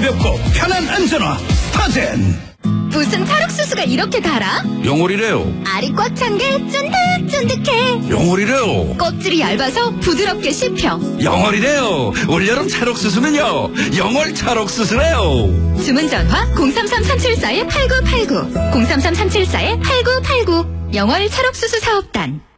가볍고 편한 안전화 스타젠. 무슨 찰옥수수가 이렇게 달아? 영월이래요. 알이 꽉 찬 게 쫀득쫀득해. 영월이래요. 껍질이 얇아서 부드럽게 씹혀. 영월이래요. 올여름 찰옥수수는요, 영월 찰옥수수래요. 주문 전화 033-374-8989 033-374-8989 영월 찰옥수수 사업단.